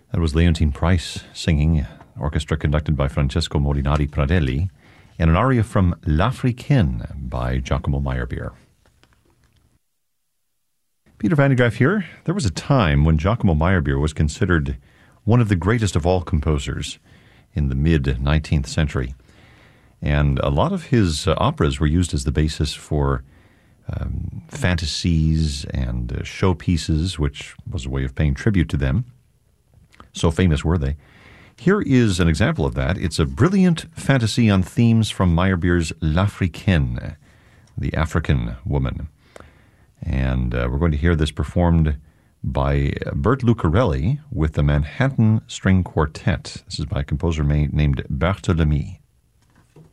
That was Leontine Price singing, orchestra conducted by Francesco Molinari Pradelli, and an aria from L'Africaine by Giacomo Meyerbeer. Peter Van de Graaff here. There was a time when Giacomo Meyerbeer was considered one of the greatest of all composers in the mid-19th century. And a lot of his operas were used as the basis for fantasies and showpieces, which was a way of paying tribute to them. So famous were they. Here is an example of that. It's a brilliant fantasy on themes from Meyerbeer's L'Africaine, the African woman. And we're going to hear this performed by Bert Lucarelli with the Manhattan String Quartet. This is by a composer named Barthélemy.